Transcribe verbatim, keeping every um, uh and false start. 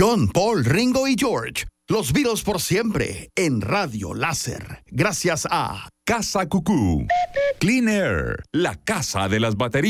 John, Paul, Ringo y George. Los Beatles por siempre en Radio Láser. Gracias a Casa Cucú. Clean Air, la casa de las baterías.